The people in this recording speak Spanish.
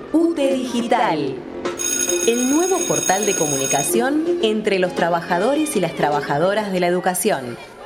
UTE Digital, el nuevo portal de comunicación entre los trabajadores y las trabajadoras de la educación.